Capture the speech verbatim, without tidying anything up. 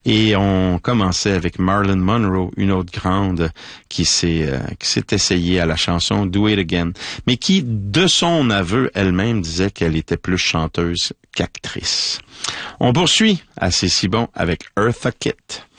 Et on commençait avec Marilyn Monroe, une autre grande qui s'est euh, qui s'est essayée à la chanson Do It Again, mais qui, de son aveu elle-même, disait qu'elle était plus chanteuse qu'actrice. On poursuit à C'est si bon avec Eartha Kitt.